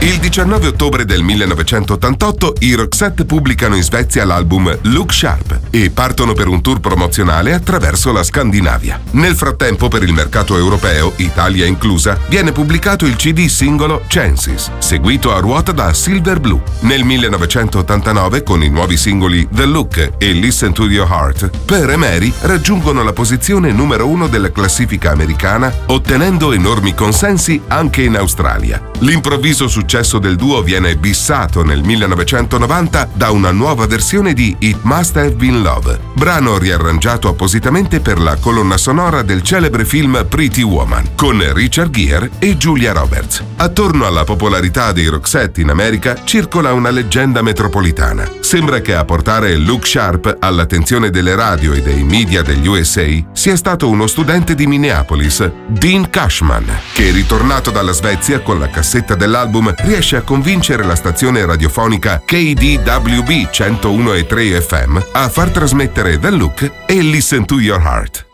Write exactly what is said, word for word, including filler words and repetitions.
Il diciannove ottobre del millenovecentottantotto i Roxette pubblicano in Svezia l'album Look Sharp e partono per un tour promozionale attraverso la Scandinavia. Nel frattempo, per il mercato europeo, Italia inclusa, viene pubblicato il C D singolo Chances, seguito a ruota da Silver Blue. Nel millenovecentottantanove, con i nuovi singoli The Look e Listen to Your Heart, Per e Mary raggiungono la posizione numero uno della classifica americana, ottenendo enormi consensi anche in Australia. L'improvviso successo del duo viene bissato nel millenovecentonovanta da una nuova versione di It Must Have Been Love, brano riarrangiato appositamente per la colonna sonora del celebre film Pretty Woman, con Richard Gere e Julia Roberts. Attorno alla popolarità dei Roxette in America circola una leggenda metropolitana. Sembra che a portare Look Sharp all'attenzione delle radio e dei media degli U S A sia stato uno studente di Minneapolis, Dean Cashman, che ritornato dalla Svezia con la cassetta dell'album riesce a convincere la stazione radiofonica K D W B centouno e tre F M a far trasmettere The Look e Listen to Your Heart.